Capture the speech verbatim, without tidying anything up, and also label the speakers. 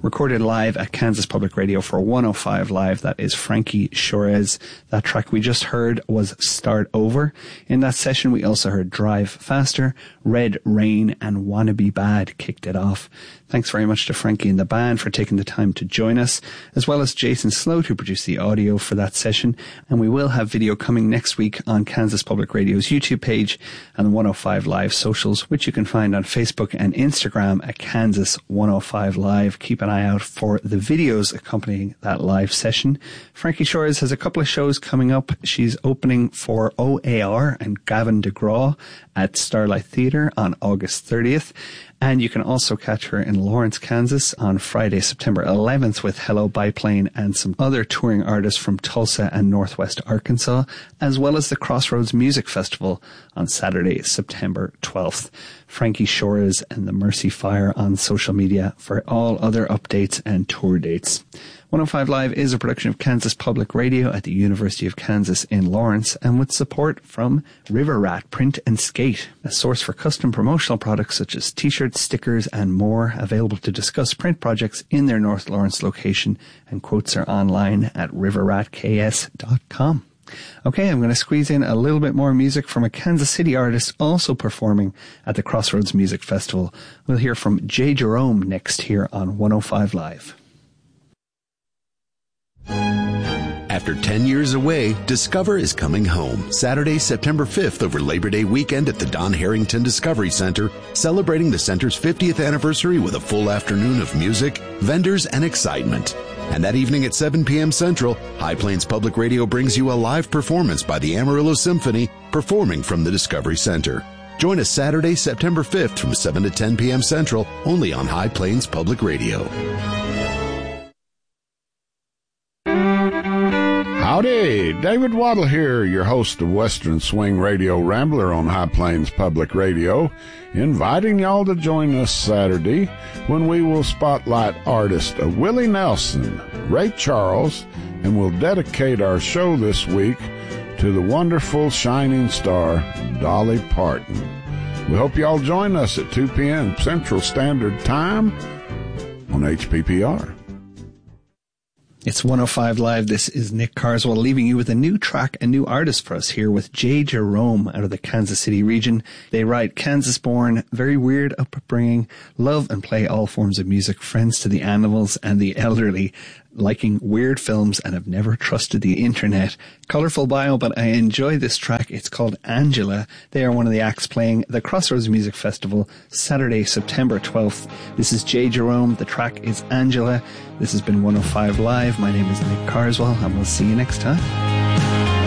Speaker 1: recorded live at Kansas Public Radio for one oh five Live. That is Frankie Shores. That track we just heard was Start Over. In that session, we also heard Drive Faster, Red Rain, and Wanna Be Bad kicked it off. Thanks very much to Frankie and the band for taking the time to join us, as well as Jason Sloat, who produced the audio for that session. And we will have video coming next week on Kansas Public Radio's YouTube page and the one oh five Live socials, which you can find on Facebook and Instagram at Kansas one oh five Live. Keep an eye out for the videos accompanying that live session. Frankie Shores has a couple of shows coming up. She's opening for O A R and Gavin DeGraw at Starlight Theatre on August thirtieth. And you can also catch her in Lawrence, Kansas on Friday, September eleventh with Hello Biplane and some other touring artists from Tulsa and Northwest Arkansas, as well as the Crossroads Music Festival on Saturday, September twelfth. Frankie Shores and the Mercy Fire on social media for all other updates and tour dates. one oh five Live is a production of Kansas Public Radio at the University of Kansas in Lawrence, and with support from River Rat Print and Skate, a source for custom promotional products such as t-shirts, stickers, and more, available to discuss print projects in their North Lawrence location, and quotes are online at river rat k s dot com. Okay, I'm going to squeeze in a little bit more music from a Kansas City artist also performing at the Crossroads Music Festival. We'll hear from Jay Jerome next here on one oh five Live.
Speaker 2: After ten years away, Discover is coming home. Saturday, September fifth over Labor Day weekend at the Don Harrington Discovery Center, celebrating the center's fiftieth anniversary with a full afternoon of music, vendors, and excitement. And that evening at seven p.m. Central, High Plains Public Radio brings you a live performance by the Amarillo Symphony, performing from the Discovery Center. Join us Saturday, September fifth from seven to ten p.m. Central, only on High Plains Public Radio.
Speaker 3: Howdy, David Waddle here, your host of Western Swing Radio Rambler on High Plains Public Radio, inviting y'all to join us Saturday when we will spotlight artist Willie Nelson, Ray Charles, and we'll dedicate our show this week to the wonderful shining star Dolly Parton. We hope y'all join us at two p.m. Central Standard Time on H P P R.
Speaker 1: It's one oh five Live. This is Nick Carswell leaving you with a new track, a new artist for us here with Jay Jerome out of the Kansas City region. They write Kansas-born, very weird upbringing, love and play all forms of music, friends to the animals and the elderly, liking weird films and have never trusted the internet. Colourful bio, but I enjoy this track. It's called Angela. They are one of the acts playing the Crossroads Music Festival Saturday, September twelfth. This is Jay Jerome. The track is Angela. This has been one oh five Live. My name is Nick Carswell, and we'll see you next time.